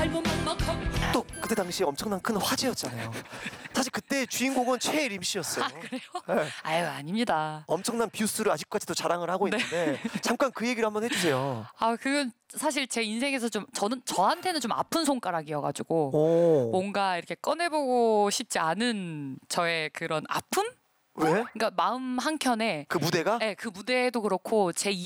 또 그때 당시에 엄청난 큰 화제였잖아요. 사실 그때 주인공은 최혜림 씨였어요. 그래요? 네. 아유 아닙니다. 엄청난 뷰수를 아직까지도 자랑을 하고 네. 있는데 잠깐 그 얘기를 한번 해주세요. 아 그건 사실 제 인생에서 좀 저한테는 좀 아픈 손가락이어가지고 오. 뭔가 이렇게 꺼내보고 싶지 않은 저의 그런 아픔? 왜? 그러니까 마음 한 켠에 그 무대가? 네, 그 무대도 그렇고 제